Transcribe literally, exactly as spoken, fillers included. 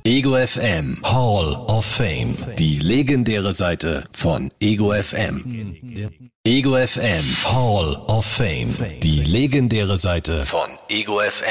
Ego F M Hall of Fame. Die legendäre Seite von Ego F M. Ego F M Hall of Fame. Die legendäre Seite von Ego F